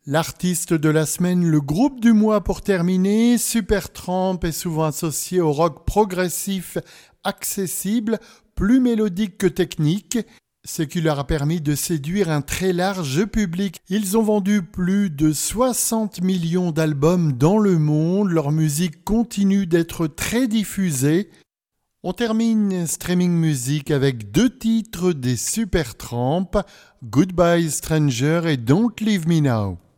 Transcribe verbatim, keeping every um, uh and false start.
L'artiste de la semaine, le groupe du mois pour terminer, Supertramp est souvent associé au rock progressif accessible, plus mélodique que technique, ce qui leur a permis de séduire un très large public. Ils ont vendu plus de soixante millions d'albums dans le monde, leur musique continue d'être très diffusée. On termine Streaming Music avec deux titres des Supertramp, Goodbye Stranger et Don't Leave Me Now.